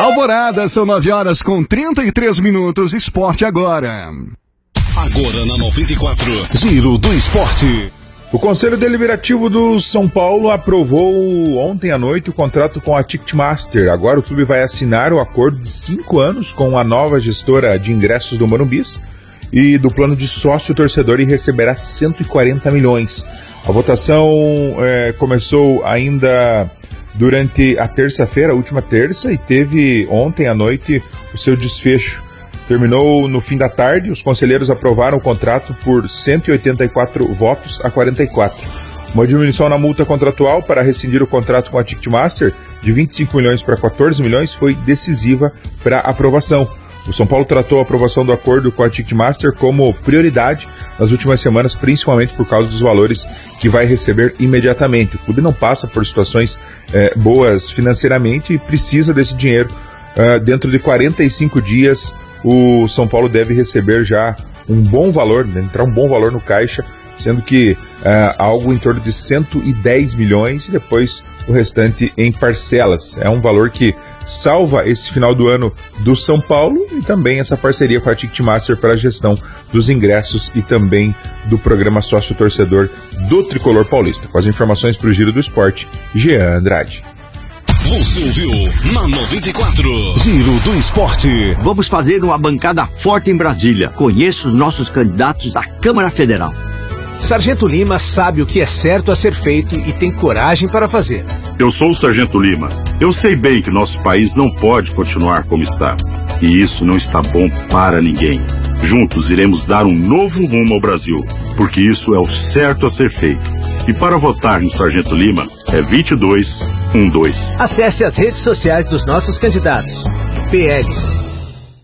Alvorada, são 9h33, esporte agora. Agora na 94, Giro do Esporte. O Conselho Deliberativo do São Paulo aprovou ontem à noite o contrato com a Ticketmaster. Agora o clube vai assinar o acordo de 5 anos com a nova gestora de ingressos do Morumbis e do plano de sócio-torcedor e receberá 140 milhões. A votação começou ainda durante a terça-feira, a última terça, e teve ontem à noite o seu desfecho. Terminou no fim da tarde, os conselheiros aprovaram o contrato por 184 votos a 44. Uma diminuição na multa contratual para rescindir o contrato com a Ticketmaster de 25 milhões para 14 milhões foi decisiva para a aprovação. O São Paulo tratou a aprovação do acordo com a Ticketmaster como prioridade nas últimas semanas, principalmente por causa dos valores que vai receber imediatamente. O clube não passa por situações boas financeiramente e precisa desse dinheiro. Dentro de 45 dias, o São Paulo deve receber já um bom valor, entrar um bom valor no caixa, sendo que algo em torno de 110 milhões e depois o restante em parcelas. É um valor que salva esse final do ano do São Paulo e também essa parceria com a Ticketmaster para a gestão dos ingressos e também do programa sócio-torcedor do Tricolor Paulista. Com as informações para o Giro do Esporte, Jean Andrade. Você ouviu na 94, Giro do Esporte. Vamos fazer uma bancada forte em Brasília. Conheço os nossos candidatos à Câmara Federal. Sargento Lima sabe o que é certo a ser feito e tem coragem para fazer. Eu sou o Sargento Lima. Eu sei bem que nosso país não pode continuar como está. E isso não está bom para ninguém. Juntos iremos dar um novo rumo ao Brasil, porque isso é o certo a ser feito. E para votar no Sargento Lima, é 2212. Acesse as redes sociais dos nossos candidatos. PL